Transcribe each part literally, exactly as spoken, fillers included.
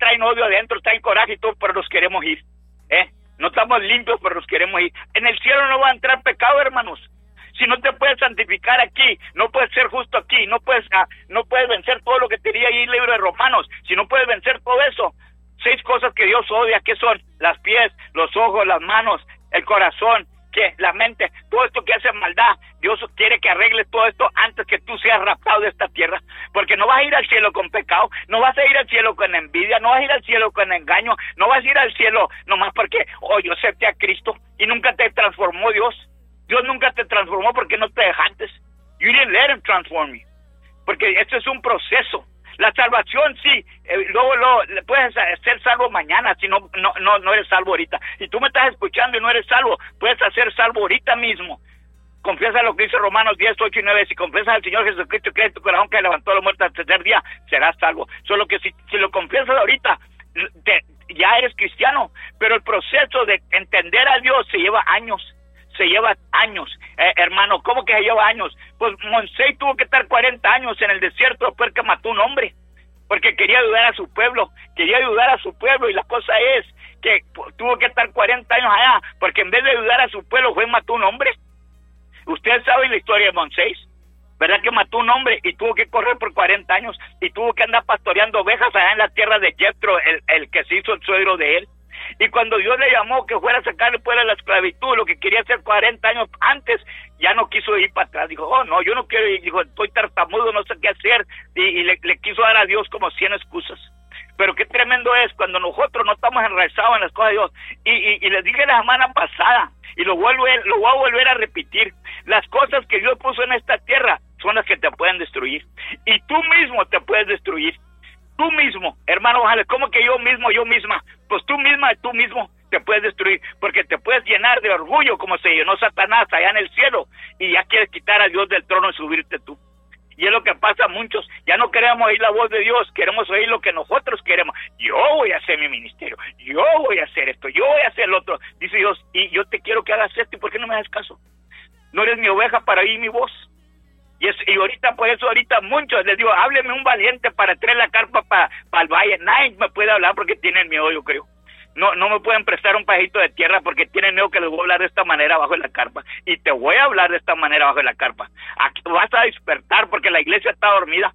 traen odio adentro, traen coraje y todo, pero nos queremos ir, ¿eh? No estamos limpios, pero nos queremos ir. En el cielo no va a entrar pecado, hermanos. Si no te puedes santificar aquí, no puedes ser justo aquí, no puedes, ah, no puedes vencer todo lo que te diría ahí el libro de Romanos, si no puedes vencer todo eso, seis cosas que Dios odia, ¿qué son? Las pies, los ojos, las manos, el corazón, ¿qué? La mente, todo esto que hace maldad. Dios quiere que arregles todo esto antes que tú seas raptado de esta tierra, porque no vas a ir al cielo con pecado, no vas a ir al cielo con envidia, no vas a ir al cielo con engaño, no vas a ir al cielo nomás porque, oh, yo acepté a Cristo y nunca te transformó Dios. Dios nunca te transformó porque no te dejaste. You didn't let him transform you. Porque esto es un proceso. La salvación, sí, eh, luego, luego puedes ser salvo mañana, si no, no, no, no eres salvo ahorita. Si tú me estás escuchando y no eres salvo, puedes ser salvo ahorita mismo. Confiesa lo que dice Romanos diez, ocho y nueve. Si confiesas al Señor Jesucristo y crees en tu corazón que levantó a los muertos al tercer día, serás salvo. Solo que si, si lo confiesas ahorita, te, ya eres cristiano. Pero el proceso de entender a Dios se lleva años. Se lleva años, eh, hermano. ¿Cómo que se lleva años? Pues Moisés tuvo que estar cuarenta años en el desierto después que mató un hombre, porque quería ayudar a su pueblo, quería ayudar a su pueblo, y la cosa es que tuvo que estar cuarenta años allá, porque en vez de ayudar a su pueblo fue y mató un hombre. Ustedes saben la historia de Moisés, ¿verdad? Que mató un hombre y tuvo que correr por cuarenta años, y tuvo que andar pastoreando ovejas allá en la tierra de Jethro, el, el que se hizo el suegro de él. Y cuando Dios le llamó que fuera a sacarle fuera de la esclavitud, lo que quería hacer cuarenta años antes, ya no quiso ir para atrás. Dijo, oh, no, yo no quiero ir. Dijo, estoy tartamudo, no sé qué hacer. Y, y le, le quiso dar a Dios como cien excusas. Pero qué tremendo es cuando nosotros no estamos enraizados en las cosas de Dios. Y, y, y les dije la semana pasada, y lo, vuelvo, lo voy a volver a repetir, las cosas que Dios puso en esta tierra son las que te pueden destruir. Y tú mismo te puedes destruir. Tú mismo, hermano, ojalá, ¿cómo que yo mismo, yo misma? Pues tú misma, tú mismo te puedes destruir, porque te puedes llenar de orgullo como se llenó Satanás allá en el cielo, y ya quieres quitar a Dios del trono y subirte tú. Y es lo que pasa a muchos, ya no queremos oír la voz de Dios, queremos oír lo que nosotros queremos. Yo voy a hacer mi ministerio, yo voy a hacer esto, yo voy a hacer lo otro. Dice Dios, y yo te quiero que hagas esto, ¿y por qué no me das caso? No eres mi oveja para oír mi voz. Y, es, y ahorita, por eso ahorita muchos les digo, hábleme un valiente para traer la carpa para pa el valle. Nadie me puede hablar porque tienen miedo, yo creo. No no me pueden prestar un pajito de tierra porque tienen miedo que les voy a hablar de esta manera bajo la carpa. Y te voy a hablar de esta manera bajo la carpa. Aquí vas a despertar porque la iglesia está dormida.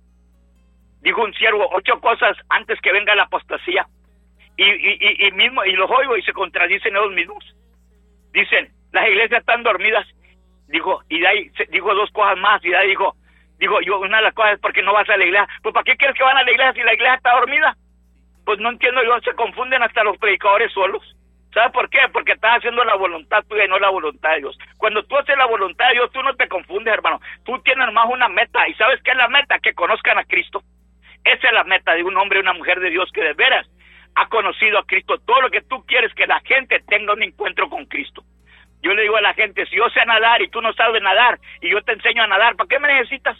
Dijo un siervo, ocho cosas antes que venga la apostasía. Y, y, y, y mismo, y los oigo y se contradicen ellos mismos. Dicen, las iglesias están dormidas. Dijo, y de ahí dijo dos cosas más, y de ahí dijo, dijo, yo, una de las cosas es porque no vas a la iglesia. Pues ¿para qué quieres que van a la iglesia si la iglesia está dormida? Pues no entiendo yo, se confunden hasta los predicadores solos. ¿Sabes por qué? Porque estás haciendo la voluntad tuya y no la voluntad de Dios. Cuando tú haces la voluntad de Dios, tú no te confundes, hermano. Tú tienes más una meta, ¿y sabes qué es la meta? Que conozcan a Cristo. Esa es la meta de un hombre y una mujer de Dios que de veras ha conocido a Cristo. Todo lo que tú quieres que la gente tenga un encuentro con Cristo. Yo le digo a la gente, si yo sé nadar y tú no sabes nadar y yo te enseño a nadar, ¿para qué me necesitas?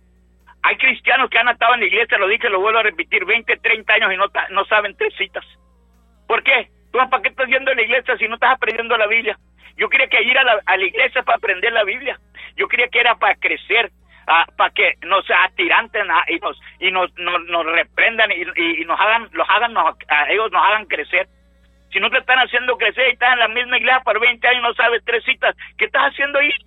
Hay cristianos que han estado en la iglesia, lo dije, lo vuelvo a repetir, veinte, treinta años y no, no saben tres citas. ¿Por qué? ¿Tú para qué estás yendo a la iglesia si no estás aprendiendo la Biblia? Yo creía que ir a la, a la iglesia para aprender la Biblia. Yo creía que era para crecer, uh, para que nos atiranten uh, y nos y nos, nos, nos reprendan y, y, y nos hagan, los hagan nos, uh, ellos nos hagan crecer. Si no te están haciendo crecer y estás en la misma iglesia por veinte años y no sabes tres citas, ¿qué estás haciendo ahí?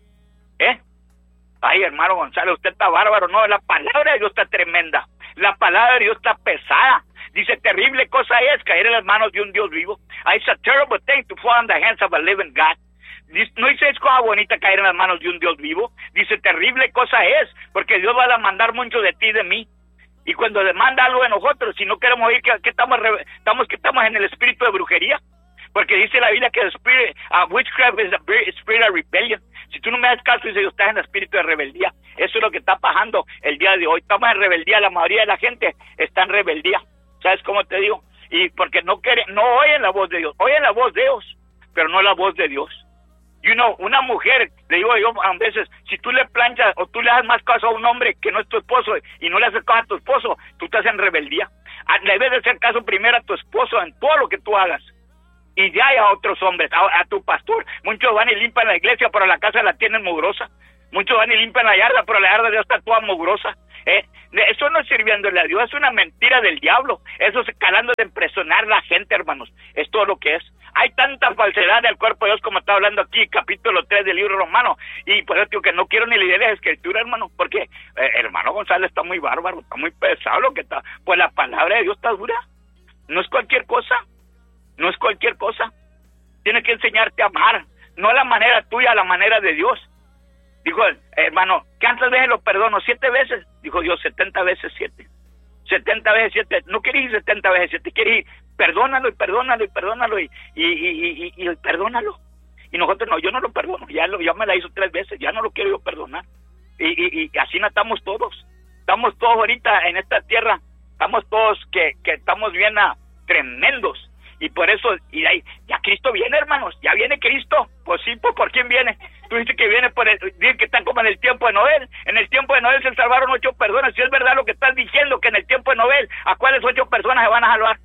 ¿Eh? Ay, hermano Gonzalo, usted está bárbaro. No, la palabra de Dios está tremenda. La palabra de Dios está pesada. Dice, terrible cosa es caer en las manos de un Dios vivo. It's a terrible thing to fall in the hands of a living God. Dice, no dice es cosa bonita caer en las manos de un Dios vivo. Dice, terrible cosa es, porque Dios va a demandar mucho de ti y de mí. Y cuando demanda algo de nosotros, si no queremos oír que, que estamos, estamos que estamos en el espíritu de brujería, porque dice la Biblia que el spirit, uh, witchcraft is a spirit of rebellion. Si tú no me das caso, dice, estás en el espíritu de rebeldía. Eso es lo que está pasando el día de hoy. Estamos en rebeldía, la mayoría de la gente está en rebeldía. ¿Sabes cómo te digo? Y porque no quieren, no oyen la voz de Dios, oyen la voz de Dios, pero no la voz de Dios. You know, una mujer, le digo yo a veces, si tú le planchas o tú le das más caso a un hombre que no es tu esposo y no le haces caso a tu esposo, tú estás en rebeldía. Debes de hacer caso primero a tu esposo en todo lo que tú hagas. Y ya hay a otros hombres, a, a tu pastor. Muchos van y limpian la iglesia, pero la casa la tienen mugrosa. Muchos van y limpian la yarda, pero la yarda ya está toda mugrosa. ¿eh? Eso no es sirviéndole a Dios, es una mentira del diablo. Eso es calando de impresionar a la gente, hermanos. Es todo lo que es. Hay tanta falsedad en el cuerpo de Dios, como está hablando aquí, capítulo tres del libro Romano. Y por eso digo que no quiero ni leer la escritura, hermano, porque eh, hermano González está muy bárbaro, está muy pesado lo que está. Pues la palabra de Dios está dura. No es cualquier cosa. No es cualquier cosa. Tiene que enseñarte a amar. No a la manera tuya, a la manera de Dios. Dijo el hermano, ¿cuántas veces lo perdono? ¿Siete veces? Dijo Dios, setenta veces siete. Setenta veces siete. No quería ir setenta veces siete, quería ir, perdónalo y perdónalo y perdónalo y, y, y, y, y, y perdónalo. Y nosotros no, yo no lo perdono, ya, lo, ya me la hizo tres veces, ya no lo quiero yo perdonar. Y, y, y así no estamos todos. Estamos todos ahorita en esta tierra, estamos todos que, que estamos bien a, tremendos. Y por eso, y ahí, ya Cristo viene, hermanos, ya viene Cristo. Pues sí, pues ¿por quién viene? Tú dices que viene por el, dices que están como en el tiempo de Noel. En el tiempo de Noel se salvaron ocho personas. Si es verdad lo que estás diciendo, que en el tiempo de Noel, ¿a cuáles ocho personas se van a salvar?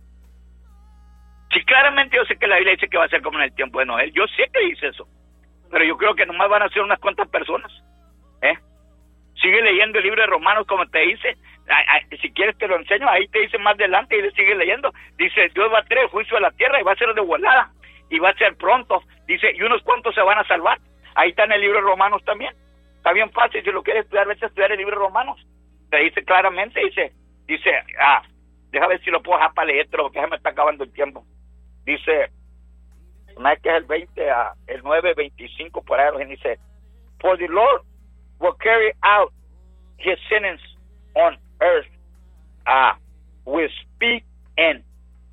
Sí, claramente yo sé que la Biblia dice que va a ser como en el tiempo de Noel. Yo sé que dice eso. Pero yo creo que nomás van a ser unas cuantas personas. ¿Eh? Sigue leyendo el libro de Romanos, como te dice. Si quieres te lo enseño, ahí te dice más adelante y le sigue leyendo. Dice, Dios va a traer el juicio a la tierra y va a ser de volada. Y va a ser pronto. Dice, y unos cuantos se van a salvar. Ahí está en el libro de Romanos también. Está bien fácil, si lo quieres estudiar, vete a estudiar el libro de Romanos. Te dice claramente, dice, dice, ah, déjame ver si lo puedo dejar para leerlo, porque ya me está acabando el tiempo. Dice, una vez que es el veinte, a el nueve, veinticinco, por ahí, dice, for the Lord will carry out his sentence on earth uh, with speed and,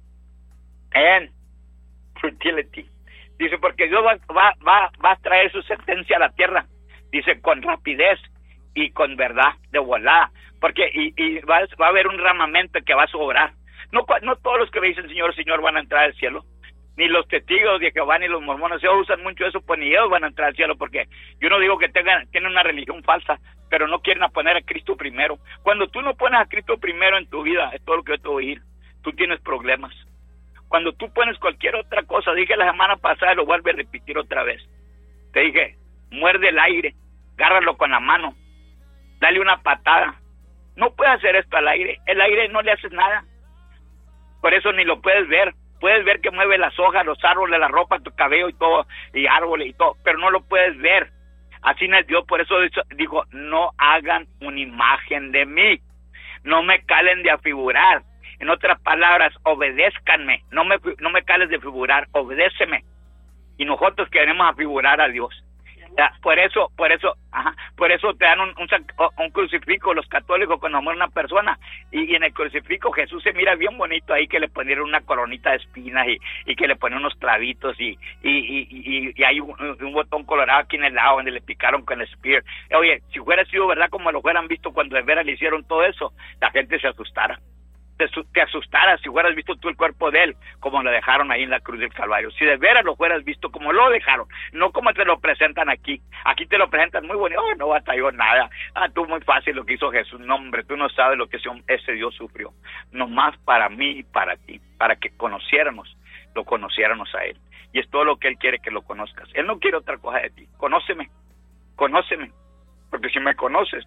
and fertility. Dice, porque Dios va, va, va, va a traer su sentencia a la tierra. Dice, con rapidez y con verdad, de volada. Porque y, y va, va a haber un ramamento que va a sobrar. No, no todos los que me dicen Señor, Señor van a entrar al cielo. Ni los testigos de Jehová ni los mormones. Ellos usan mucho eso, pues ni ellos van a entrar al cielo. Porque yo no digo que tengan tienen una religión falsa, pero no quieren poner a Cristo primero. Cuando tú no pones a Cristo primero en tu vida, es todo lo que yo te voy a decir, tú tienes problemas. Cuando tú pones cualquier otra cosa, dije la semana pasada, lo vuelvo a repetir otra vez. Te dije, muerde el aire, agárralo con la mano, dale una patada. No puedes hacer esto al aire, el aire no le haces nada. Por eso ni lo puedes ver. Puedes ver que mueve las hojas, los árboles, la ropa, tu cabello y todo, y árboles y todo, pero no lo puedes ver. Así no es Dios, por eso dijo, no hagan una imagen de mí, no me calen de afigurar. En otras palabras, obedézcanme, no me, no me cales de figurar, obedéceme. Y nosotros queremos afigurar a Dios. Por eso, por eso, ajá, por eso te dan un, un, un crucifijo los católicos cuando muere una persona, y, y en el crucifijo Jesús se mira bien bonito ahí, que le ponieron una coronita de espinas y, y que le ponen unos clavitos y y, y, y, y hay un, un botón colorado aquí en el lado donde le picaron con el spear. Oye, si hubiera sido verdad como lo hubieran visto cuando de veras le hicieron todo eso, la gente se asustara. Te, te asustaras si hubieras visto tú el cuerpo de él como lo dejaron ahí en la cruz del Calvario. Si de veras lo hubieras visto como lo dejaron, no como te lo presentan aquí. Aquí te lo presentan muy bonito, oh, no batalló nada, ah, tú muy fácil lo que hizo Jesús. No, hombre, tú no sabes lo que ese Dios sufrió, nomás para mí y para ti, para que conociéramos, lo conociéramos a él. Y es todo lo que él quiere, que lo conozcas. Él no quiere otra cosa de ti. Conóceme, conóceme, porque si me conoces,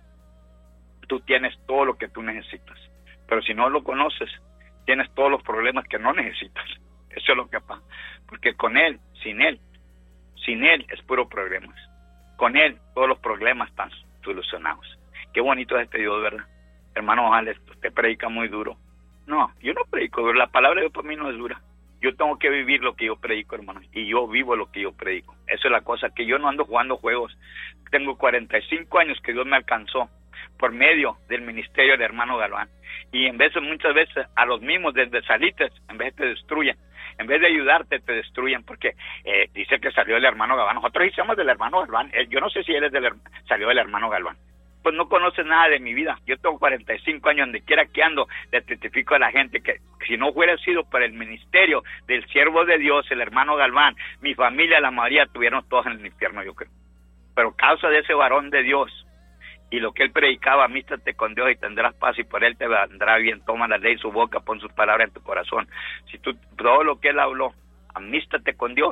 tú tienes todo lo que tú necesitas. Pero si no lo conoces, tienes todos los problemas que no necesitas. Eso es lo que pasa. Porque con él, sin él, sin él es puro problemas. Con él, todos los problemas están solucionados. Qué bonito es este Dios, ¿verdad? Hermano, ojalá usted predica muy duro. No, yo no predico duro. La palabra de Dios para mí no es dura. Yo tengo que vivir lo que yo predico, hermano. Y yo vivo lo que yo predico. Eso es la cosa, que yo no ando jugando juegos. Tengo cuarenta y cinco años que Dios me alcanzó por medio del ministerio del hermano Galván. Y en vez de muchas veces a los mismos desde salites, en vez de te destruyen, en vez de ayudarte te destruyen, porque eh, dice que salió el hermano Galván. Nosotros hicimos del hermano Galván. Él, yo no sé si él es del, salió del hermano Galván. Pues no conoces nada de mi vida. Yo tengo cuarenta y cinco años, donde quiera que ando, le testifico a la gente que si no hubiera sido por el ministerio del siervo de Dios, el hermano Galván, mi familia, la mayoría, estuvieron todos en el infierno, yo creo. Pero causa de ese varón de Dios y lo que él predicaba, amístate con Dios y tendrás paz y por él te vendrá bien, toma la ley su boca, pon sus palabras en tu corazón. Si tú, todo lo que él habló, amístate con Dios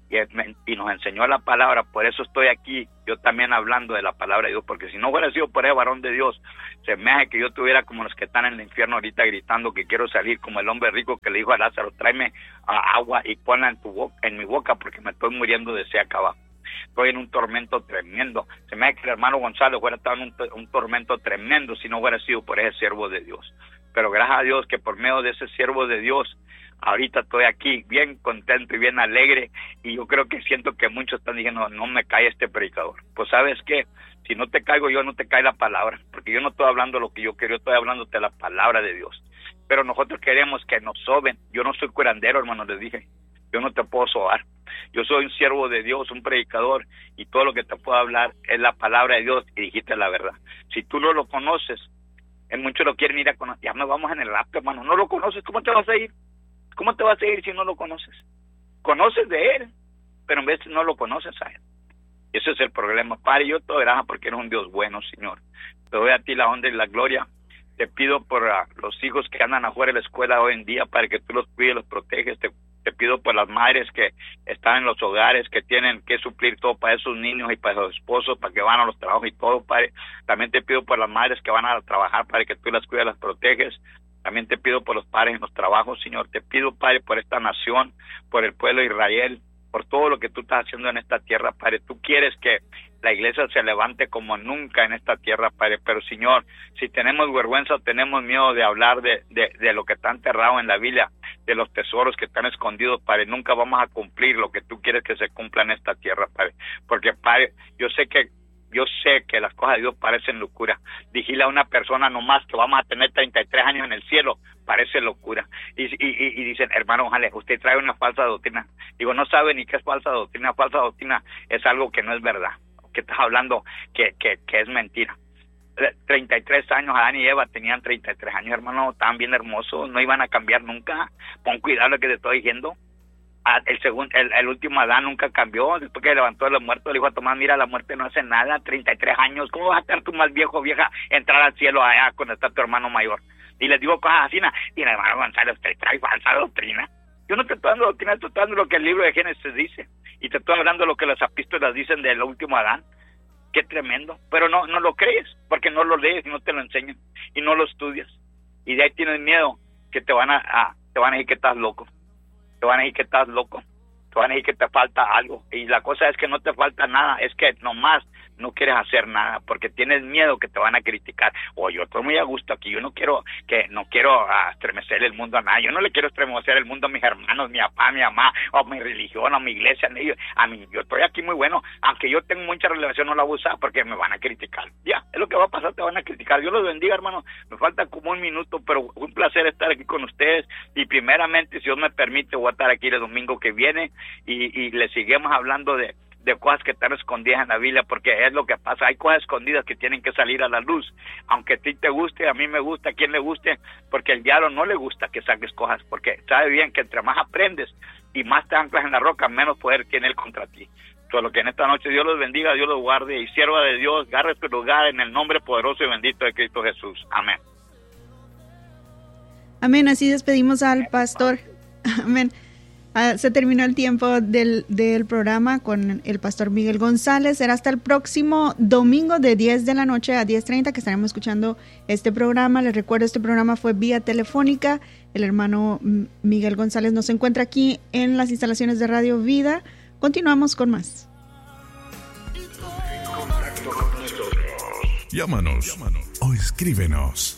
y, y nos enseñó la palabra. Por eso estoy aquí, yo también hablando de la palabra de Dios, porque si no hubiera sido por ese varón de Dios, se me hace que yo estuviera como los que están en el infierno ahorita gritando que quiero salir, como el hombre rico que le dijo a Lázaro, tráeme uh, agua y ponla en tu boca, en mi boca, porque me estoy muriendo de sed acá abajo. Estoy en un tormento tremendo. Se me hace que el hermano Gonzalo hubiera estado en un, un tormento tremendo si no hubiera sido por ese siervo de Dios. Pero gracias a Dios que por medio de ese siervo de Dios, ahorita estoy aquí bien contento y bien alegre, y yo creo que siento que muchos están diciendo, no me cae este predicador. Pues ¿sabes qué? Si no te caigo yo, no te cae la palabra, porque yo no estoy hablando lo que yo quiero, yo estoy hablando de la palabra de Dios. Pero nosotros queremos que nos soben. Yo no soy curandero, hermano, les dije. Yo no te puedo sobar. Yo soy un siervo de Dios, un predicador, y todo lo que te puedo hablar es la palabra de Dios, y dijiste la verdad. Si tú no lo conoces, en muchos lo quieren ir a conocer. Ya me vamos en el rapto, hermano. No lo conoces, ¿cómo te vas a ir? ¿Cómo te vas a ir si no lo conoces? Conoces de él, pero en vez no lo conoces a él. Ese es el problema. Padre, yo te doy gracias porque eres un Dios bueno, Señor. Te doy a ti la honra y la gloria. Te pido por uh, los hijos que andan afuera de la escuela hoy en día, para que tú los cuides, los proteges. Te, te pido por las madres que están en los hogares, que tienen que suplir todo para esos niños y para esos esposos, para que van a los trabajos y todo, Padre. También te pido por las madres que van a trabajar, para que tú las cuides, las proteges. También te pido por los padres en los trabajos, Señor. Te pido, Padre, por esta nación, por el pueblo de Israel, por todo lo que tú estás haciendo en esta tierra, Padre. Tú quieres que la iglesia se levante como nunca en esta tierra, Padre. Pero, Señor, si tenemos vergüenza o tenemos miedo de hablar de, de, de lo que está enterrado en la Biblia, de los tesoros que están escondidos, Padre, nunca vamos a cumplir lo que tú quieres que se cumpla en esta tierra, Padre. Porque, Padre, yo sé que Yo sé que las cosas de Dios parecen locura. Dijile a una persona nomás que vamos a tener treinta y tres años en el cielo, parece locura. Y, y, y dicen, hermano, ojalá usted trae una falsa doctrina. Digo, no sabe ni qué es falsa doctrina. Falsa doctrina es algo que no es verdad, que estás hablando que, que, que es mentira. treinta y tres años, Adán y Eva tenían treinta y tres años, hermano, estaban bien hermosos, no iban a cambiar nunca. Pon cuidado lo que te estoy diciendo. El, segundo, el, el último Adán nunca cambió. Después que levantó de los muertos, le dijo a Tomás, mira, la muerte no hace nada. Treinta y tres años, ¿cómo vas a estar tú más viejo, vieja, entrar al cielo allá cuando está tu hermano mayor? Y les digo cosas así, y el hermano Gonzalo, usted trae falsa doctrina. Yo no te estoy dando doctrina, te estoy dando lo que el libro de Génesis dice, y te estoy hablando lo que las epístolas dicen del último Adán. Qué tremendo. Pero no, no lo crees, porque no lo lees y no te lo enseñan, y no lo estudias, y de ahí tienes miedo que te van a, a te van a decir que estás loco. Te van a decir que estás loco, te van a decir que te falta algo, y la cosa es que no te falta nada, es que nomás no quieres hacer nada, porque tienes miedo que te van a criticar. O yo estoy muy a gusto aquí, yo no quiero que no quiero uh, estremecer el mundo a nadie, yo no le quiero estremecer el mundo a mis hermanos, mi papá, mi mamá, o mi religión, o mi iglesia, a mí, yo estoy aquí muy bueno, aunque yo tengo mucha relación, no la voy a usar porque me van a criticar. Ya, es lo que va a pasar, te van a criticar. Dios los bendiga, hermano, me falta como un minuto, pero un placer estar aquí con ustedes, y primeramente, si Dios me permite, voy a estar aquí el domingo que viene, y, y le seguimos hablando de de cosas que están escondidas en la Biblia, porque es lo que pasa, hay cosas escondidas que tienen que salir a la luz, aunque a ti te guste, a mí me gusta, a quien le guste, porque el diablo no le gusta que saques cosas, porque sabe bien que entre más aprendes y más te anclas en la roca, menos poder tiene él contra ti. Solo que en esta noche Dios los bendiga, Dios los guarde, y sierva de Dios, agarre tu lugar en el nombre poderoso y bendito de Cristo Jesús. Amén. Amén, así despedimos al pastor. Amén. Uh, se terminó el tiempo del, del programa con el pastor Miguel González. Será hasta el próximo domingo de diez de la noche a diez treinta que estaremos escuchando este programa. Les recuerdo, este programa fue vía telefónica. El hermano Miguel González nos encuentra aquí en las instalaciones de Radio Vida. Continuamos con más. Llámanos, Llámanos. o escríbenos.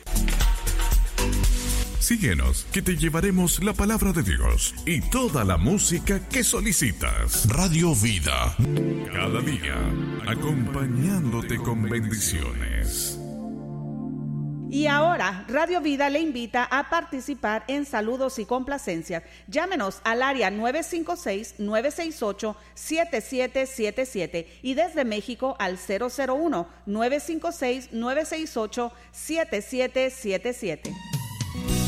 Síguenos, que te llevaremos la palabra de Dios y toda la música que solicitas. Radio Vida, cada día, acompañándote con bendiciones. Y ahora, Radio Vida le invita a participar en saludos y complacencias. Llámenos al área nueve cinco seis, nueve seis ocho, siete siete siete siete y desde México al cero cero uno, nueve cinco seis, nueve seis ocho, siete siete siete siete.